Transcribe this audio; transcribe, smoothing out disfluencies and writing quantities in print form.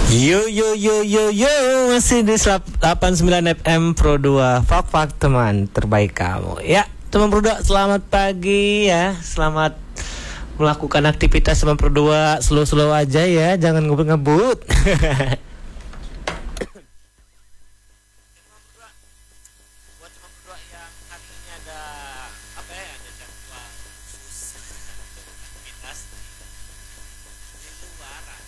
Yo yo yo yo yo, masih di 89 FM Pro 2. Fak teman terbaik kamu. Ya, teman Pro 2, selamat pagi ya. Selamat melakukan aktivitas teman Pro 2. Slow-slow aja ya, jangan ngebut-ngebut.